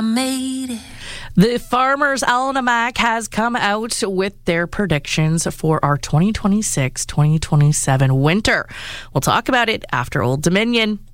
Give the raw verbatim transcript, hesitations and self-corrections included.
Made it. The Farmers Almanac has come out with their predictions for our twenty twenty-six twenty twenty-seven winter. We'll talk about it after Old Dominion.